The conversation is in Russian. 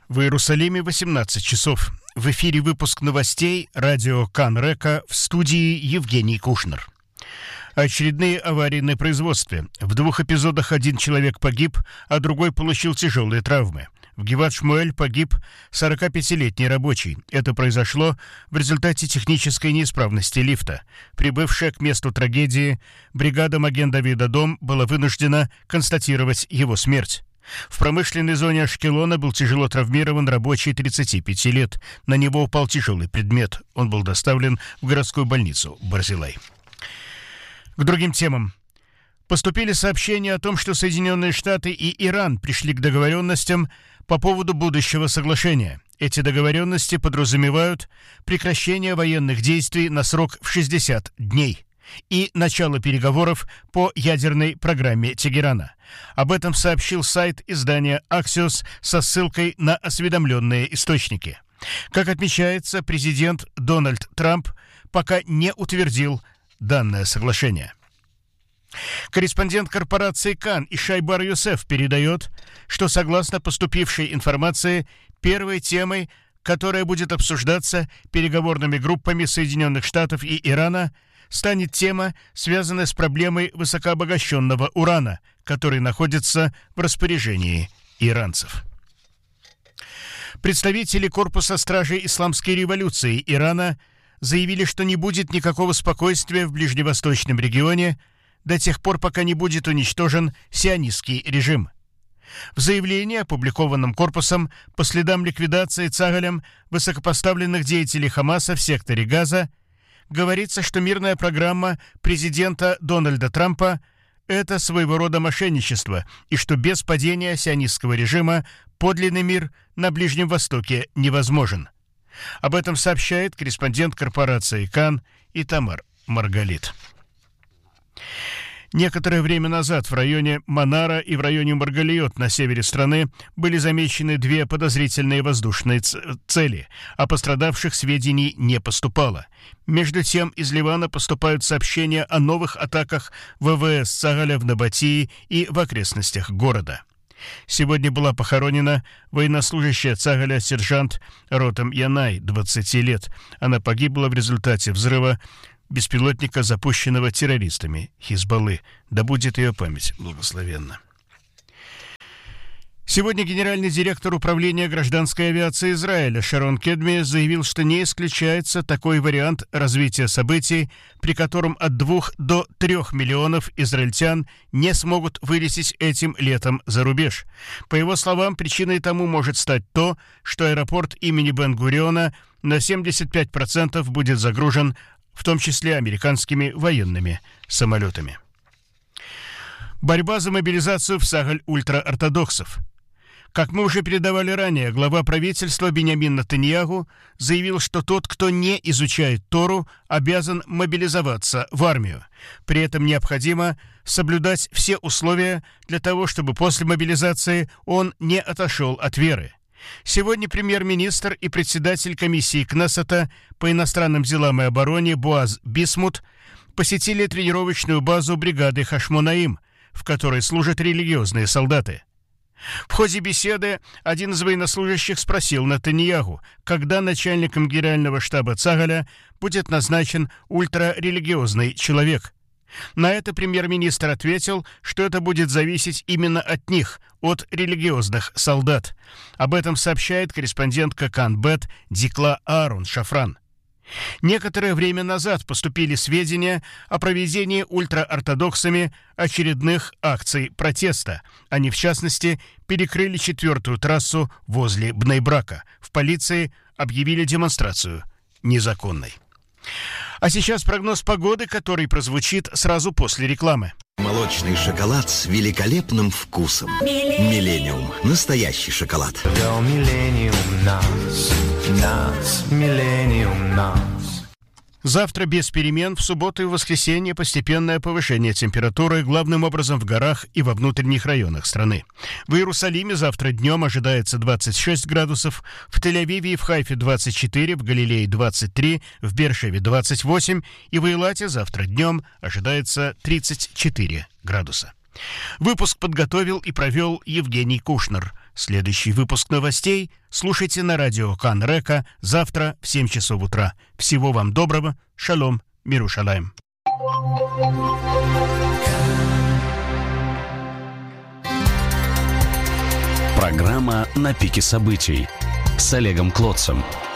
В Иерусалиме 18 часов. В эфире выпуск новостей радио Кан-Река, в студии Евгений Кушнер. Очередные аварии на производстве. В 2 эпизодах один человек погиб, а другой получил тяжелые травмы. В Гиват-Шмуэль погиб 45-летний рабочий. Это произошло в результате технической неисправности лифта. Прибывшая к месту трагедии бригада Маген-Давид-Адом была вынуждена констатировать его смерть. В промышленной зоне Ашкелона был тяжело травмирован рабочий 35 лет. На него упал тяжелый предмет. Он был доставлен в городскую больницу Барзилай. К другим темам. Поступили сообщения о том, что Соединенные Штаты и Иран пришли к договоренностям по поводу будущего соглашения. Эти договоренности подразумевают прекращение военных действий на срок в 60 дней и начало переговоров по ядерной программе Тегерана. Об этом сообщил сайт издания Axios со ссылкой на осведомленные источники. Как отмечается, президент Дональд Трамп пока не утвердил данное соглашение. Корреспондент корпорации Кан Ишай Бар-Йосеф передает, что согласно поступившей информации, первой темой, которая будет обсуждаться переговорными группами Соединенных Штатов и Ирана, станет тема, связанная с проблемой высокообогащенного урана, который находится в распоряжении иранцев. Представители Корпуса стражей Исламской революции Ирана заявили, что не будет никакого спокойствия в ближневосточном регионе до тех пор, пока не будет уничтожен сионистский режим. В заявлении, опубликованном корпусом по следам ликвидации Цагалем высокопоставленных деятелей Хамаса в секторе Газа, говорится, что мирная программа президента Дональда Трампа – это своего рода мошенничество, и что без падения сионистского режима подлинный мир на Ближнем Востоке невозможен. Об этом сообщает корреспондент корпорации Кан Итамар Маргалит. Некоторое время назад в районе Манара и в районе Маргалиот на севере страны были замечены 2 подозрительные воздушные цели, а пострадавших сведений не поступало. Между тем, из Ливана поступают сообщения о новых атаках ВВС Цагаля в Набатии и в окрестностях города. Сегодня была похоронена военнослужащая Цагаля сержант Ротам Янай, 20 лет. Она погибла в результате взрыва беспилотника, запущенного террористами Хизбаллы. Да будет ее память благословенна. Сегодня генеральный директор управления гражданской авиации Израиля Шарон Кедми заявил, что не исключается такой вариант развития событий, при котором от 2 до 3 миллионов израильтян не смогут вылететь этим летом за рубеж. По его словам, причиной тому может стать то, что аэропорт имени Бен-Гуриона на 75% будет загружен, в том числе американскими военными самолетами. Борьба за мобилизацию в Сагаль ультраортодоксов. Как мы уже передавали ранее, глава правительства Биньямин Нетаньяху заявил, что тот, кто не изучает Тору, обязан мобилизоваться в армию. При этом необходимо соблюдать все условия для того, чтобы после мобилизации он не отошел от веры. Сегодня премьер-министр и председатель комиссии Кнессета по иностранным делам и обороне Боаз Бисмут посетили тренировочную базу бригады Хашмонаим, в которой служат религиозные солдаты. В ходе беседы один из военнослужащих спросил Нетаньяху, когда начальником генерального штаба Цагаля будет назначен ультрарелигиозный человек. На это премьер-министр ответил, что это будет зависеть именно от них, от религиозных солдат. Об этом сообщает корреспондентка Кан-Бет Дикла Аарон Шафран. Некоторое время назад поступили сведения о проведении ультраортодоксами очередных акций протеста. Они, в частности, перекрыли 4-ю трассу возле Бней-Брака. В полиции объявили демонстрацию незаконной. А сейчас прогноз погоды, который прозвучит сразу после рекламы. Молочный шоколад с великолепным вкусом. Миллениум. Настоящий шоколад. Миллениум нас, Миллениум нас. Завтра без перемен, в субботу и в воскресенье постепенное повышение температуры, главным образом в горах и во внутренних районах страны. В Иерусалиме завтра днем ожидается 26 градусов, в Тель-Авиве и в Хайфе 24, в Галилее 23, в Бершеве 28 и в Эйлате завтра днем ожидается 34 градуса. Выпуск подготовил и провел Евгений Кушнер. Следующий выпуск новостей слушайте на радио Кан Река завтра в 7 часов утра. Всего вам доброго. Шалом. Мирушалаем. Программа «На пике событий» с Олегом Клотцем.